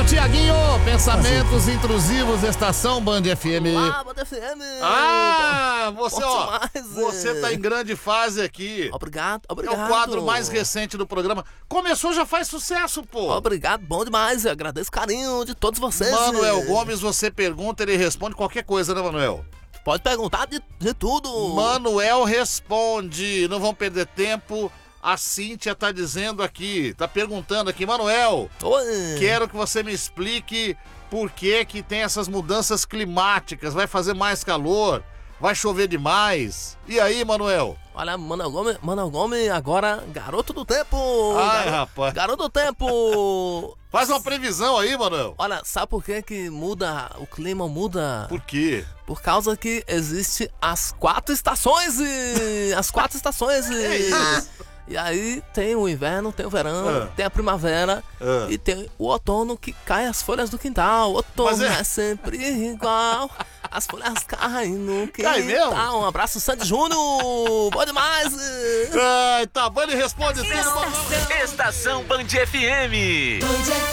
o Tiaguinho, pensamentos intrusivos, estação Band FM. Ah, Band FM. Você, você tá em grande fase aqui. Obrigado. É o quadro mais recente do programa. Começou, já faz sucesso, pô. Obrigado, bom demais. Eu agradeço o carinho de todos vocês. Manuel Gomes, você pergunta, ele responde qualquer coisa, né, Manuel? Pode perguntar de tudo. Manuel responde, não vamos perder tempo. A Cíntia tá dizendo aqui, tá perguntando aqui, Manuel, Oi. quero que você me explique por que tem essas mudanças climáticas. Vai fazer mais calor, vai chover demais. E aí, Manuel? Olha, Manuel Gomes, agora garoto do tempo. Ai, rapaz. Garoto do tempo. Faz uma previsão aí, Manuel. Olha, sabe por que muda, o clima muda? Por quê? Por causa que existe as 4 estações. As 4 estações. É isso. E aí tem o inverno, tem o verão, tem a primavera e tem o outono que cai as folhas do quintal. O outono é sempre igual, as folhas caem no quintal. Cai mesmo? Um abraço, Sandy Júnior, bom demais. Ai, tá bom, ele responde tudo. Estação Band FM.